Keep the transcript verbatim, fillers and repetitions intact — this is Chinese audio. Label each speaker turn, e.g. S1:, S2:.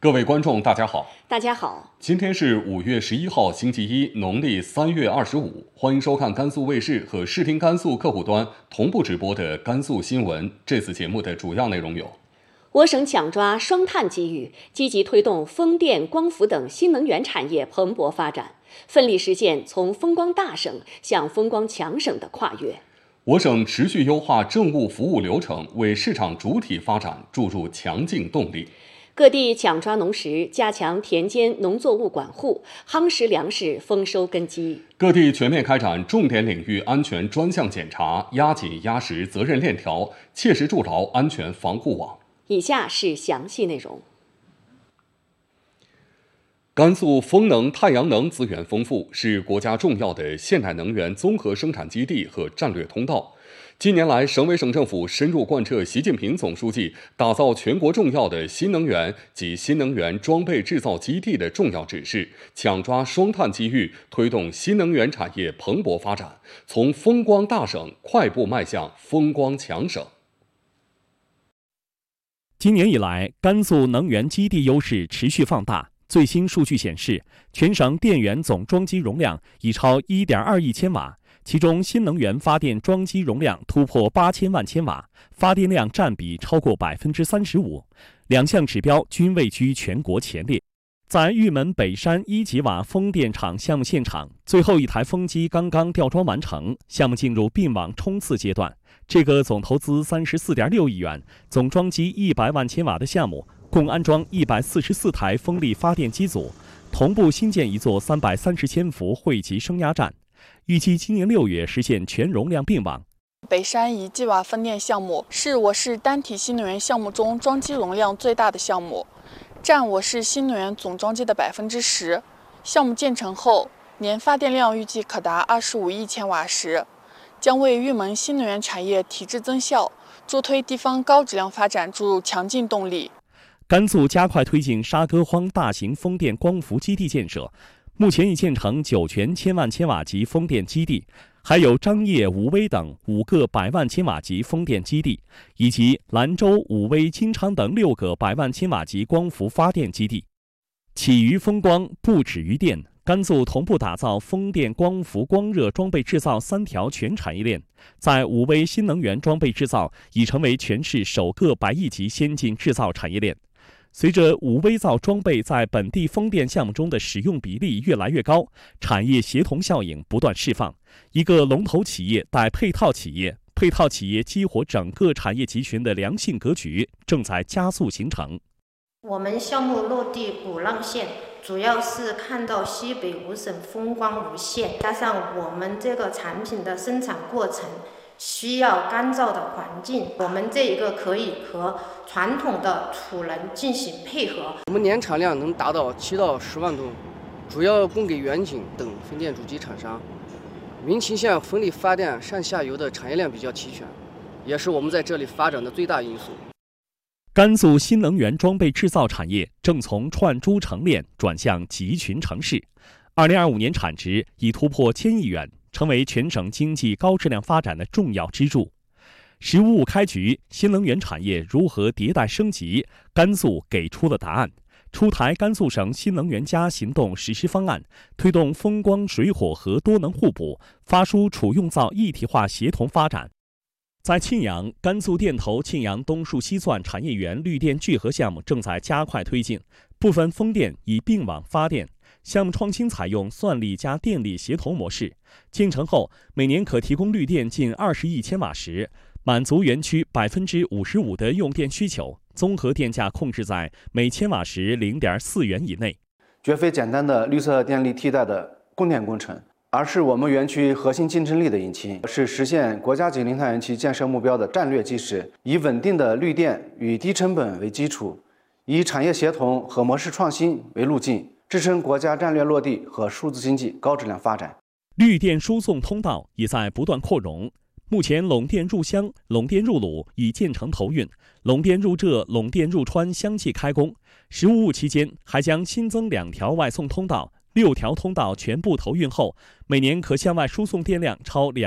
S1: 各位观众，大家好。
S2: 大家好，
S1: 今天是五月十一号，星期一，农历三月二十五。欢迎收看甘肃卫视和视听甘肃客户端同步直播的甘肃新闻。这次节目的主要内容有：
S2: 我省抢抓双碳机遇，积极推动风电、光伏等新能源产业蓬勃发展，奋力实现从风光大省向风光强省的跨越。
S1: 我省持续优化政务服务流程，为市场主体发展注入强劲动力。
S2: 各地抢抓农时，加强田间农作物管护，夯实粮食丰收根基。
S1: 各地全面开展重点领域安全专项检查，压紧压实责任链条，切实筑牢安全防护网。
S2: 以下是详细内容。
S1: 甘肃风能、太阳能资源丰富，是国家重要的现代能源综合生产基地和战略通道。近年来，省委省政府深入贯彻习近平总书记打造全国重要的新能源及新能源装备制造基地的重要指示，抢抓双碳机遇，推动新能源产业蓬勃发展，从风光大省快步迈向风光强省。
S3: 今年以来，甘肃能源基地优势持续放大。最新数据显示，全省电源总装机容量已超 一点二亿千瓦，其中新能源发电装机容量突破八千万千瓦，发电量占比超过百分之三十五，两项指标均位居全国前列。在玉门北山一吉瓦风电场项目现场，最后一台风机刚刚吊装完成，项目进入并网冲刺阶段。这个总投资 三十四点六亿元、总装机一百万千瓦的项目，共安装一百四十四台风力发电机组，同步新建一座三百三十千伏汇集升压站，预计今年六月实现全容量并网。
S4: 北山一吉瓦风电项目是我市单体新能源项目中装机容量最大的项目，占我市新能源总装机的百分之十。项目建成后，年发电量预计可达二十五亿千瓦时，将为玉门新能源产业提质增效、助推地方高质量发展注入强劲动力。
S3: 甘肃加快推进沙戈荒大型风电光伏基地建设，目前已建成酒泉千万千瓦级风电基地，还有张掖、武威等五个百万千瓦级风电基地，以及兰州、武威、金昌等六个百万千瓦级光伏发电基地。起于风光，不止于电。甘肃同步打造风电、光伏、光热装备制造三条全产业链，在武威新能源装备制造已成为全市首个百亿级先进制造产业链。随着武威造装备在本地风电项目中的使用比例越来越高，产业协同效应不断释放，一个龙头企业带配套企业，配套企业激活整个产业集群的良性格局正在加速形成。
S5: 我们项目落地鼓浪县，主要是看到西北五省风光无限，加上我们这个产品的生产过程需要干燥的环境，我们这一个可以和传统的储能进行配合。
S6: 我们年产量能达到七到十万吨，主要供给远景等风电主机厂商。民勤县风力发电上下游的产业链比较齐全，也是我们在这里发展的最大因素。
S3: 甘肃新能源装备制造产业正从串珠成链转向集群成市，二零二五年产值已突破千亿元，成为全省经济高质量发展的重要支柱。“十五五”开局，新能源产业如何迭代升级？甘肃给出了答案，出台甘肃省新能源加行动实施方案，推动风光、水火和多能互补，发输储用造一体化协同发展。在庆阳，甘肃电投庆阳东树西钻产业园绿电聚合项目正在加快推进，部分风电已并网发电。项目创新采用算力加电力协同模式，建成后每年可提供绿电近二十亿千瓦时，满足园区百分之五十五的用电需求，综合电价控制在每千瓦时零点四元以内，
S7: 绝非简单的绿色电力替代的供电工程，而是我们园区核心竞争力的引擎，是实现国家级零碳园区建设目标的战略基石。以稳定的绿电与低成本为基础，以产业协同和模式创新为路径，支撑国家战略落地和数字经济高质量发展。
S3: 绿电输送通道也在不断扩容。目前，陇电入湘、陇电入鲁已建成投运，陇电入浙、陇电入川相继开工。“十五五”期间还将新增两条外送通道，六条通道全部投运后，每年可向外输送电量超两。